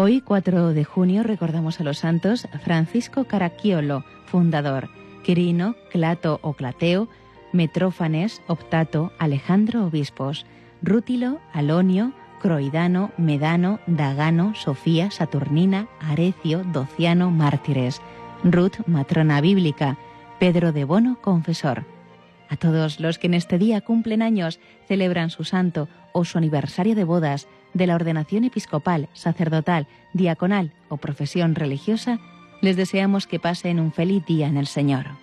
Hoy, 4 de junio, recordamos a los santos Francisco Caracciolo, fundador, Quirino, Clato o Clateo, Metrófanes, Optato, Alejandro, obispos, Rútilo, Alonio, Croidano, Medano, Dagano, Sofía, Saturnina, Arecio, Dociano, mártires, Ruth, matrona bíblica, Pedro de Bono, confesor. A todos los que en este día cumplen años, celebran su santo o su aniversario de bodas, de la ordenación episcopal, sacerdotal, diaconal o profesión religiosa, les deseamos que pasen un feliz día en el Señor.